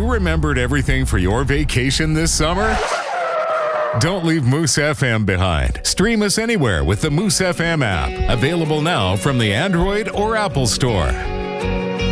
remembered everything for your vacation this summer? Don't leave Moose FM behind. Stream us anywhere with the Moose FM app, available now from the Android or Apple Store.